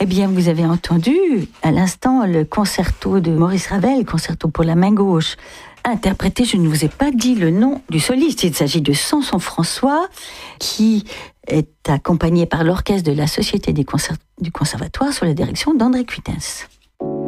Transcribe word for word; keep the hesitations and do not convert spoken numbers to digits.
Eh bien, vous avez entendu à l'instant le concerto de Maurice Ravel, concerto pour la main gauche, interprété, je ne vous ai pas dit le nom du soliste, il s'agit de Samson François, qui est accompagné par l'orchestre de la Société des concer- du Conservatoire sous la direction d'André Cuitens.